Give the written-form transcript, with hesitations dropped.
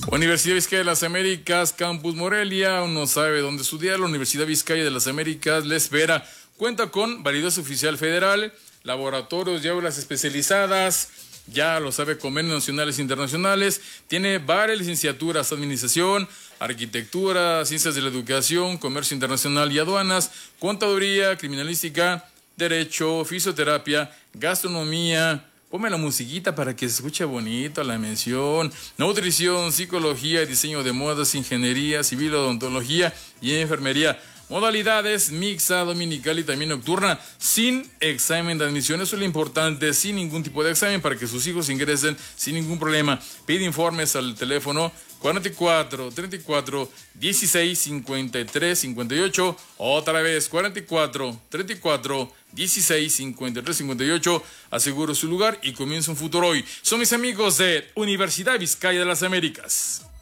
Universidad Vizcaya de las Américas, Campus Morelia, aún no sabe dónde estudiar. La Universidad Vizcaya de las Américas le espera. Cuenta con validez oficial federal, laboratorios y aulas especializadas, ya lo sabe, convenios nacionales e internacionales. Tiene varias licenciaturas: administración, arquitectura, ciencias de la educación, comercio internacional y aduanas, contaduría, criminalística, derecho, fisioterapia, gastronomía. Ponme la musiquita para que se escuche bonito la mención. Nutrición, psicología, diseño de modas, ingeniería, civil, odontología y enfermería. Modalidades mixta, dominical y también nocturna, sin examen de admisión. Eso es lo importante, sin ningún tipo de examen, para que sus hijos ingresen sin ningún problema. Pide informes al teléfono 44 34 16 53 58. Otra vez 44 34 16 53 58. Aseguro su lugar y comienza un futuro hoy. Son mis amigos de Universidad Vizcaya de las Américas.